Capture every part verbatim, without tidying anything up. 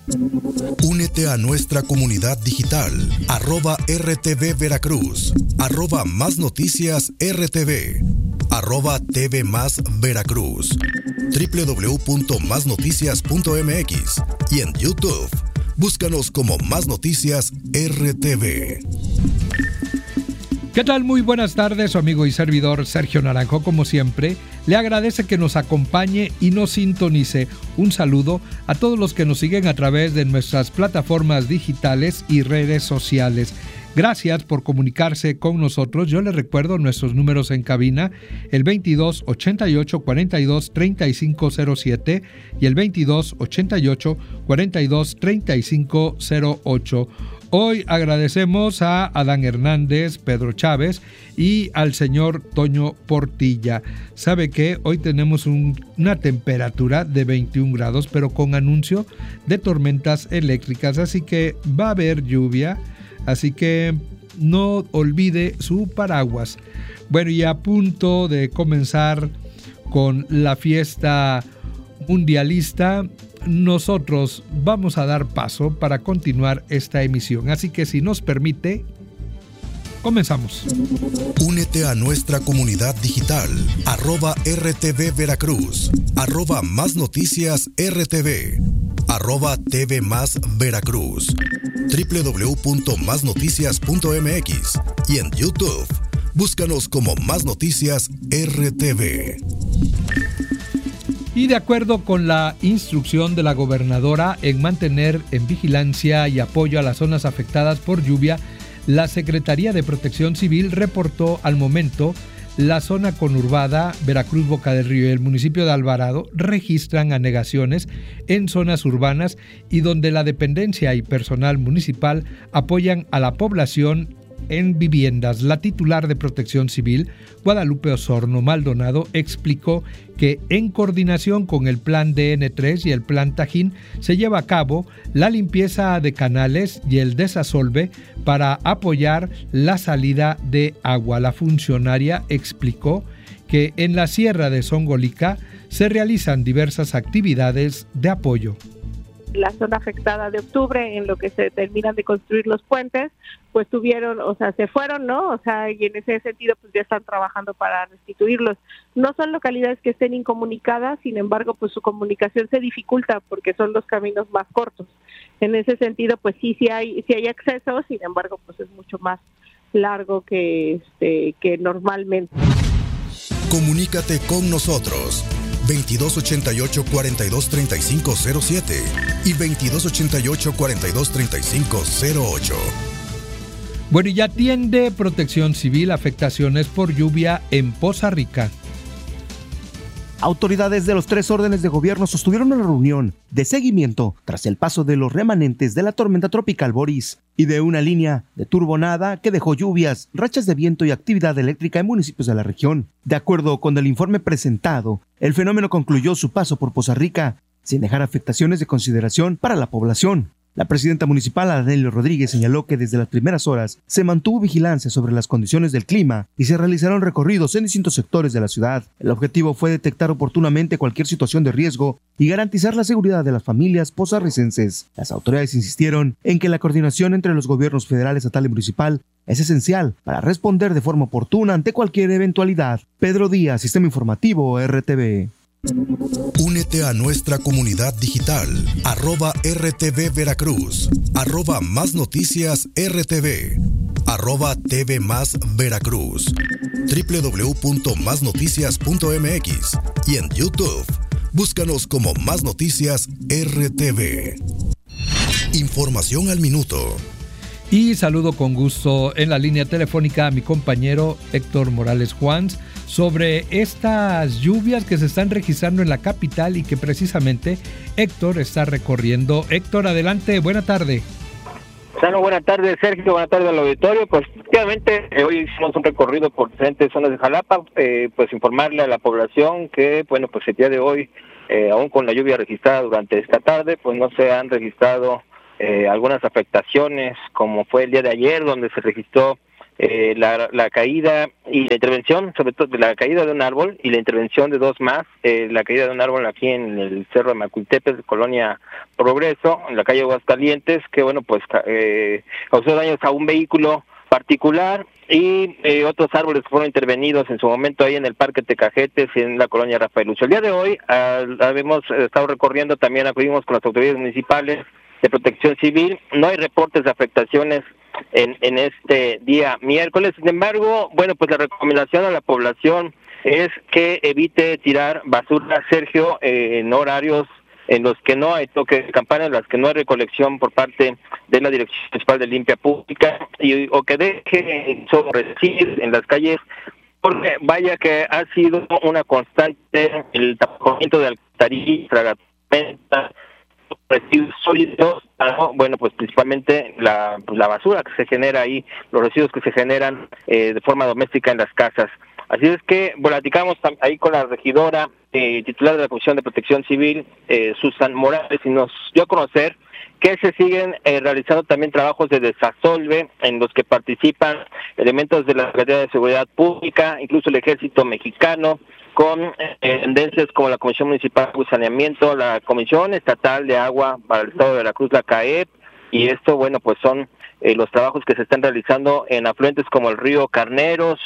Únete a nuestra comunidad digital, arroba R T V Veracruz, arroba Más Noticias R T V, arroba T V Más Veracruz, doble u doble u doble u punto más noticias punto m x y en YouTube, búscanos como Más Noticias R T V. ¿Qué tal? Muy buenas tardes, su amigo y servidor Sergio Naranjo, como siempre, le agradece que nos acompañe y nos sintonice. Un saludo a todos los que nos siguen a través de nuestras plataformas digitales y redes sociales. Gracias por comunicarse con nosotros. Yo les recuerdo nuestros números en cabina, el veintidós ochenta y ocho cuarenta y dos treinta y cinco cero siete y el veintidós ochenta y ocho cuarenta y dos treinta y cinco cero ocho. Hoy agradecemos a Adán Hernández, Pedro Chávez y al señor Toño Portilla. ¿Sabe qué? Hoy tenemos un, una temperatura de veintiún grados, pero con anuncio de tormentas eléctricas, así que va a haber lluvia, así que no olvide su paraguas. Bueno, y a punto de comenzar con la fiesta mundialista, nosotros vamos a dar paso para continuar esta emisión. Así que si nos permite, comenzamos. Únete a nuestra comunidad digital, arroba R T V Veracruz, arroba Más Noticias R T V, arroba T V Más Veracruz, doble u doble u doble u punto más noticias punto m x y en YouTube, búscanos como Más Noticias R T V. Y de acuerdo con la instrucción de la gobernadora en mantener en vigilancia y apoyo a las zonas afectadas por lluvia, la Secretaría de Protección Civil reportó al momento la zona conurbada Veracruz, Boca del Río y el municipio de Alvarado registran anegaciones en zonas urbanas y donde la dependencia y personal municipal apoyan a la población en viviendas. La titular de Protección Civil, Guadalupe Osorno Maldonado, explicó que en coordinación con el Plan D N tres y el Plan Tajín se lleva a cabo la limpieza de canales y el desasolve para apoyar la salida de agua. La funcionaria explicó que en la Sierra de Zongolica se realizan diversas actividades de apoyo. La zona afectada de octubre, en lo que se terminan de construir los puentes, pues tuvieron, o sea, se fueron, ¿no? O sea, y en ese sentido, pues ya están trabajando para restituirlos. No son localidades que estén incomunicadas, sin embargo, pues su comunicación se dificulta porque son los caminos más cortos. En ese sentido, pues sí, sí hay, sí hay acceso, sin embargo, pues es mucho más largo que, este, que normalmente. Comunícate con nosotros. veintidós ochenta y ocho cuarenta y dos treinta y cinco cero siete y veintidós ochenta y ocho cuarenta y dos treinta y cinco cero ocho. Bueno, y ya atiende Protección Civil afectaciones por lluvia en Poza Rica. Autoridades de los tres órdenes de gobierno sostuvieron una reunión de seguimiento tras el paso de los remanentes de la tormenta tropical Boris y de una línea de turbonada que dejó lluvias, rachas de viento y actividad eléctrica en municipios de la región. De acuerdo con el informe presentado, el fenómeno concluyó su paso por Poza Rica sin dejar afectaciones de consideración para la población. La presidenta municipal, Adelio Rodríguez, señaló que desde las primeras horas se mantuvo vigilancia sobre las condiciones del clima y se realizaron recorridos en distintos sectores de la ciudad. El objetivo fue detectar oportunamente cualquier situación de riesgo y garantizar la seguridad de las familias pozarricenses. Las autoridades insistieron en que la coordinación entre los gobiernos federal, estatal y municipal es esencial para responder de forma oportuna ante cualquier eventualidad. Pedro Díaz, Sistema Informativo R T V. Únete a nuestra comunidad digital, arroba R T V Veracruz, arroba Más Noticias R T V, arroba T V Más Veracruz, doble u doble u doble u punto más noticias punto m x y en YouTube, búscanos como Más Noticias R T V. Información al minuto. Y saludo con gusto en la línea telefónica a mi compañero Héctor Morales Juans sobre estas lluvias que se están registrando en la capital y que precisamente Héctor está recorriendo. Héctor, adelante, buena tarde. Bueno, buenas tardes, Sergio, buenas tardes al auditorio. Pues efectivamente eh, hoy hicimos un recorrido por diferentes zonas de Jalapa, eh, pues informarle a la población que, bueno, pues el día de hoy, eh, aún con la lluvia registrada durante esta tarde, pues no se han registrado Eh, algunas afectaciones, como fue el día de ayer, donde se registró eh, la, la caída y la intervención, sobre todo de la caída de un árbol y la intervención de dos más, eh, la caída de un árbol aquí en el Cerro de Macuiltepec, Colonia Progreso, en la calle Aguascalientes, que bueno, pues eh, causó daños a un vehículo particular y eh, otros árboles que fueron intervenidos en su momento ahí en el Parque Tecajetes y en la colonia Rafael Lucio. El día de hoy ah, hemos estado recorriendo, también acudimos con las autoridades municipales de Protección Civil, no hay reportes de afectaciones en, en este día miércoles. Sin embargo, bueno, pues la recomendación a la población es que evite tirar basura, Sergio, eh, en horarios en los que no hay toque de campana, en las que no hay recolección por parte de la Dirección Municipal de Limpia Pública, y o que deje residuos en las calles, porque vaya que ha sido una constante el tapamiento de alcantarillas, tragaperras, residuos sólidos, bueno, pues principalmente la, pues la basura que se genera ahí, los residuos que se generan eh, de forma doméstica en las casas. Así es que platicamos ahí con la regidora eh, titular de la Comisión de Protección Civil, eh, Susan Morales, y nos dio a conocer que se siguen eh, realizando también trabajos de desasolve en los que participan elementos de la Secretaría de Seguridad Pública, incluso el Ejército Mexicano, con eh, tendencias como la Comisión Municipal de Saneamiento, la Comisión Estatal de Agua para el Estado de Veracruz, la C A E P, y esto, bueno, pues son eh, los trabajos que se están realizando en afluentes como el río Carneros,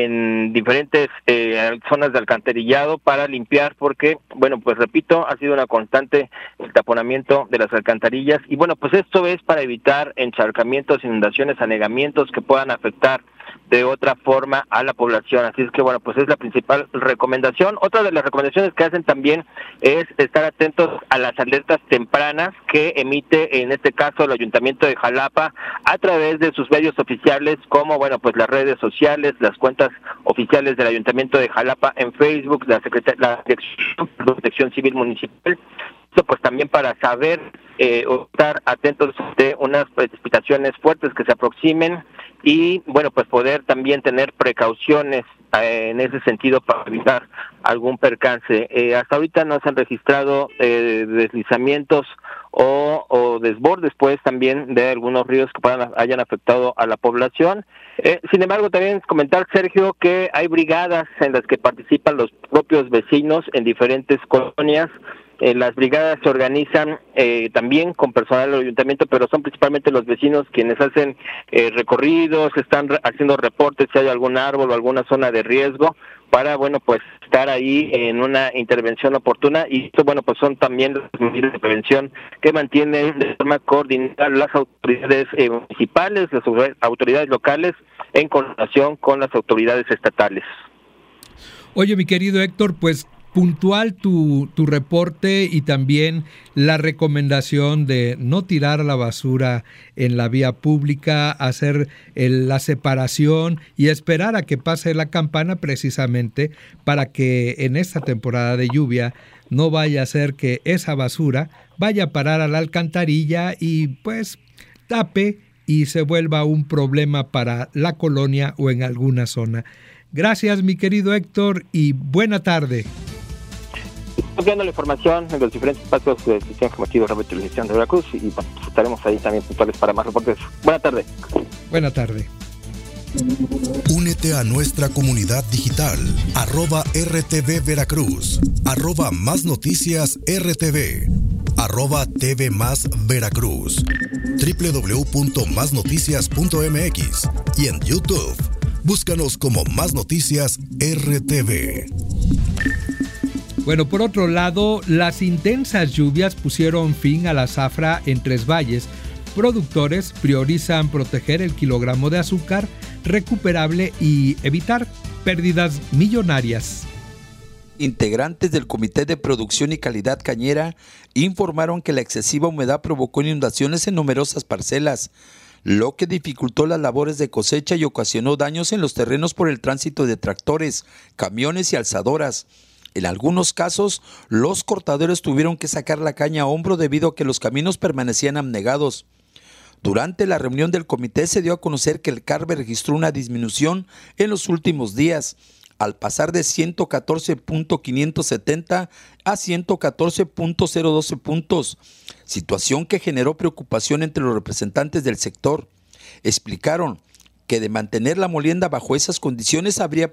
en diferentes eh, zonas de alcantarillado para limpiar, porque, bueno, pues repito, ha sido una constante el taponamiento de las alcantarillas, y bueno, pues esto es para evitar encharcamientos, inundaciones, anegamientos que puedan afectar de otra forma a la población. Así es que, bueno, pues es la principal recomendación. Otra de las recomendaciones que hacen también es estar atentos a las alertas tempranas que emite, en este caso, el Ayuntamiento de Jalapa a través de sus medios oficiales, como, bueno, pues las redes sociales, las cuentas oficiales del Ayuntamiento de Jalapa en Facebook, la Secretaría, la Dirección de Protección Civil Municipal. Esto pues también para saber eh, estar atentos de unas precipitaciones fuertes que se aproximen, y bueno, pues poder también tener precauciones eh, en ese sentido para evitar algún percance. Eh, hasta ahorita no se han registrado eh, deslizamientos o, o desbordes, pues, también de algunos ríos que puedan, hayan afectado a la población. Eh, sin embargo, también comentar, Sergio, que hay brigadas en las que participan los propios vecinos en diferentes colonias. Eh, las brigadas se organizan eh, también con personal del ayuntamiento, pero son principalmente los vecinos quienes hacen eh, recorridos, están re- haciendo reportes si hay algún árbol o alguna zona de riesgo, para, bueno, pues estar ahí en una intervención oportuna. Y esto, bueno, pues son también las medidas de prevención que mantienen de forma coordinada las autoridades eh, municipales, las autoridades locales, en coordinación con las autoridades estatales. Oye, mi querido Héctor, pues puntual tu, tu reporte y también la recomendación de no tirar la basura en la vía pública, hacer el, la separación y esperar a que pase la campana, precisamente para que en esta temporada de lluvia no vaya a ser que esa basura vaya a parar a la alcantarilla y pues tape y se vuelva un problema para la colonia o en alguna zona. Gracias, mi querido Héctor, y buena tarde. Estamos viendo la información en los diferentes espacios del Sistema Informativo de Radio y Televisión de Veracruz, y bueno, pues estaremos ahí también puntuales para más reportes. Buena tarde. Buena tarde. Únete a nuestra comunidad digital, arroba R T V Veracruz, arroba Más Noticias R T V, arroba T V Más Veracruz, doble u doble u doble u punto más noticias punto m x, y en YouTube, búscanos como Más Noticias R T V. Bueno, por otro lado, las intensas lluvias pusieron fin a la zafra en Tres Valles. Productores priorizan proteger el kilogramo de azúcar recuperable y evitar pérdidas millonarias. Integrantes del Comité de Producción y Calidad Cañera informaron que la excesiva humedad provocó inundaciones en numerosas parcelas, lo que dificultó las labores de cosecha y ocasionó daños en los terrenos por el tránsito de tractores, camiones y alzadoras. En algunos casos, los cortadores tuvieron que sacar la caña a hombro debido a que los caminos permanecían anegados. Durante la reunión del comité se dio a conocer que el Carbe registró una disminución en los últimos días, al pasar de ciento catorce punto quinientos setenta a ciento catorce punto cero doce puntos, situación que generó preocupación entre los representantes del sector. Explicaron que de mantener la molienda bajo esas condiciones habría